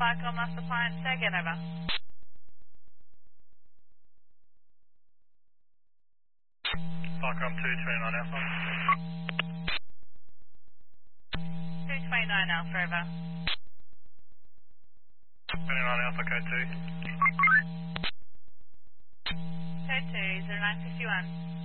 Falcon Master Appliance, say again, over. 229 Alpha. 229 Alpha, over. 29 Alpha, code 2. Code 2, 0951.